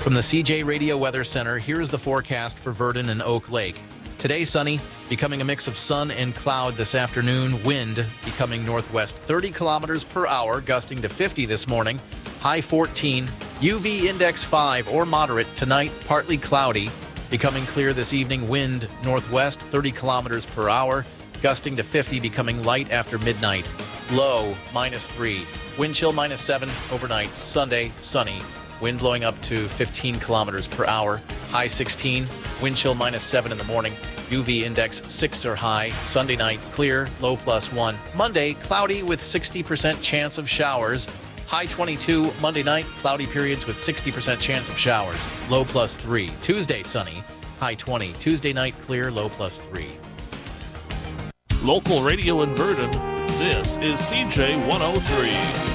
From the CJ Radio Weather Center, here's the forecast for Verdon and Oak Lake. Today, sunny, becoming a mix of sun and cloud this afternoon. Wind becoming northwest 30 kilometers per hour, gusting to 50 this morning. High 14. UV index 5 or moderate tonight, partly cloudy. Becoming clear this evening. Wind northwest 30 kilometers per hour, gusting to 50, becoming light after midnight. Low -3. Wind chill -7 overnight. Sunday, sunny. Wind blowing up to 15 kilometers per hour. High 16. Wind chill -7 in the morning. UV index 6 or high. Sunday night, clear, low +1. Monday, cloudy with 60% chance of showers. High 22. Monday night, cloudy periods with 60% chance of showers. Low +3. Tuesday, sunny. High 20. Tuesday night, clear, low +3. Local radio in Verdon, this is CJ 103.